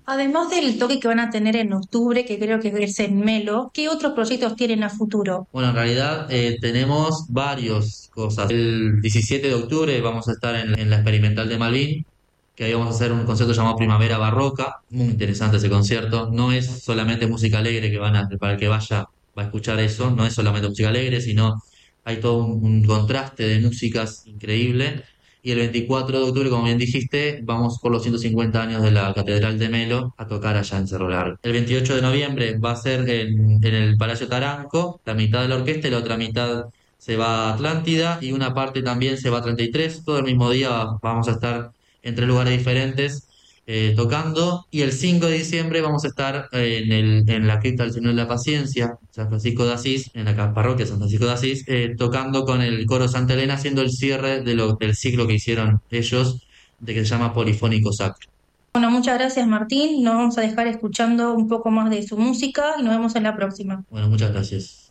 Además del toque que van a tener en octubre, que creo que es en Melo, ¿qué otros proyectos tienen a futuro? Bueno, en realidad tenemos varias cosas. El 17 de octubre vamos a estar en la Experimental de Malvin, que ahí vamos a hacer un concierto llamado Primavera Barroca. Muy interesante ese concierto. No es solamente música alegre para el que vaya va a escuchar eso, no es solamente música alegre, sino hay todo un contraste de músicas increíble. Y el 24 de octubre, como bien dijiste, vamos por los 150 años de la Catedral de Melo a tocar allá en Cerro Largo. El 28 de noviembre va a ser en el Palacio Taranco, la mitad de la orquesta y la otra mitad se va a Atlántida y una parte también se va a 33. Todo el mismo día vamos a estar en tres lugares diferentes tocando. Y el 5 de diciembre vamos a estar en la cripta del Señor de la Paciencia, San Francisco de Asís, en la parroquia San Francisco de Asís, tocando con el coro Santa Elena, haciendo el cierre del ciclo que hicieron ellos, de que se llama Polifónico Sacro. Bueno, muchas gracias Martín, nos vamos a dejar escuchando un poco más de su música y nos vemos en la próxima. Bueno, muchas gracias.